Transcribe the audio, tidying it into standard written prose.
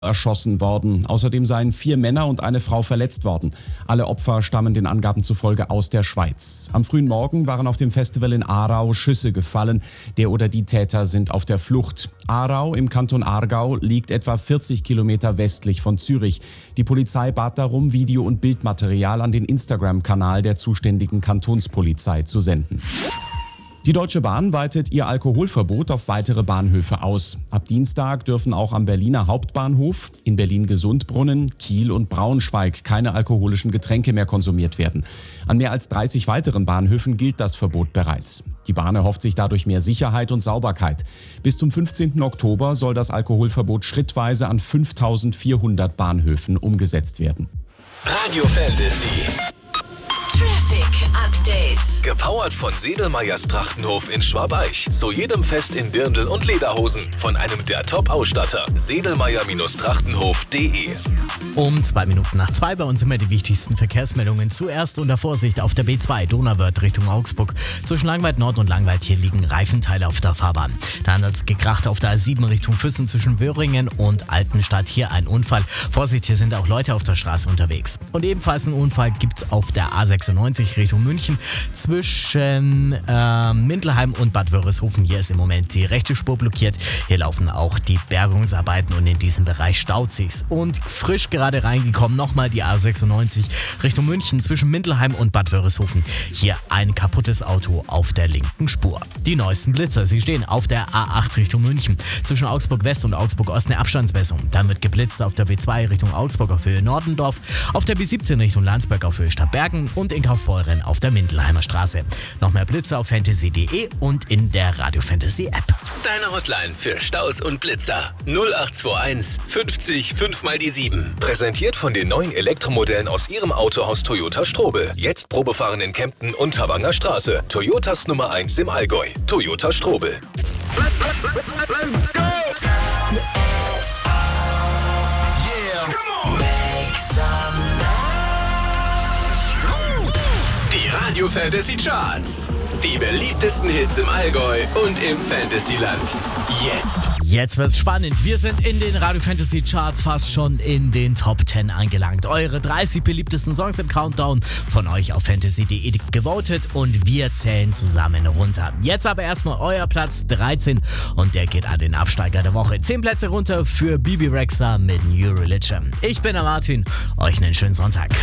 erschossen worden. Außerdem seien 4 Männer und eine Frau verletzt worden. Alle Opfer stammen den Angaben zufolge aus der Schweiz. Am frühen Morgen waren auf dem Festival in Aarau Schüsse gefallen. Der oder die Täter sind auf der Flucht. Aarau im Kanton Aargau liegt etwa 40 Kilometer westlich von Zürich. Die Polizei bat darum, Video- und Bildmaterial an den Instagram-Kanal der zuständigen Kantonspolizei zu senden. Die Deutsche Bahn weitet ihr Alkoholverbot auf weitere Bahnhöfe aus. Ab Dienstag dürfen auch am Berliner Hauptbahnhof, in Berlin-Gesundbrunnen, Kiel und Braunschweig keine alkoholischen Getränke mehr konsumiert werden. An mehr als 30 weiteren Bahnhöfen gilt das Verbot bereits. Die Bahn erhofft sich dadurch mehr Sicherheit und Sauberkeit. Bis zum 15. Oktober soll das Alkoholverbot schrittweise an 5.400 Bahnhöfen umgesetzt werden. Radio Fantasy. Traffic Update. Gepowert von Sedelmeyers Trachtenhof in Schwabeich. Zu jedem Fest in Dirndl und Lederhosen. Von einem der Top-Ausstatter. Sedelmeyer-Trachtenhof.de. Um 2:02 bei uns immer die wichtigsten Verkehrsmeldungen. Zuerst unter Vorsicht auf der B2 Donauwörth Richtung Augsburg. Zwischen Langweid Nord und Langweid hier liegen Reifenteile auf der Fahrbahn. Dann hat es gekracht auf der A7 Richtung Füssen zwischen Wöhringen und Altenstadt. Hier ein Unfall. Vorsicht, hier sind auch Leute auf der Straße unterwegs. Und ebenfalls einen Unfall gibt es auf der A96 Richtung München zwischen Mindelheim und Bad Wörishofen. Hier ist im Moment die rechte Spur blockiert. Hier laufen auch die Bergungsarbeiten und in diesem Bereich staut sich's. Und frisch gerade reingekommen, nochmal die A96 Richtung München zwischen Mindelheim und Bad Wörishofen. Hier ein kaputtes Auto auf der linken Spur. Die neuesten Blitzer, sie stehen auf der A8 Richtung München zwischen Augsburg West und Augsburg Ost eine Abstandsmessung. Dann wird geblitzt auf der B2 Richtung Augsburg auf Höhe Nordendorf, auf der B17 Richtung Landsberg auf Höhe Stadtbergen und in Kaufbeuren auf der Mindelheimer Straße. Noch mehr Blitzer auf fantasy.de und in der Radio Fantasy App. Deine Hotline für Staus und Blitzer. 0821 50 5 mal die 7. Präsentiert von den neuen Elektromodellen aus Ihrem Autohaus Toyota Strobel. Jetzt Probefahren in Kempten und Tawanger Straße. Toyotas Nummer 1 im Allgäu. Toyota Strobel. Let's go! Die Radio Fantasy Charts. Die beliebtesten Hits im Allgäu und im Fantasyland. Jetzt wird's spannend. Wir sind in den Radio Fantasy Charts fast schon in den Top 10 angelangt. Eure 30 beliebtesten Songs im Countdown von euch auf fantasy.de gewotet und wir zählen zusammen runter. Jetzt aber erstmal euer Platz 13 und der geht an den Absteiger der Woche. 10 Plätze runter für Bibi Rexha mit New Religion. Ich bin der Martin. Euch einen schönen Sonntag.